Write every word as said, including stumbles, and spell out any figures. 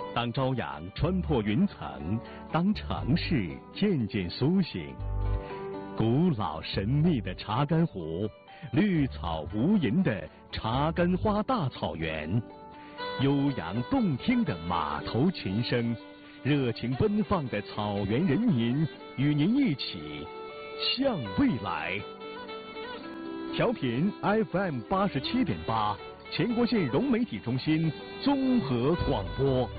当朝阳穿破云层，当城市渐渐苏醒，古老神秘的查干湖，绿草无垠的查干花大草原，悠扬动听的码头琴声，热情奔放的草原人民，与您一起向未来。调频 F M 八十七点八，全国县融媒体中心综合广播。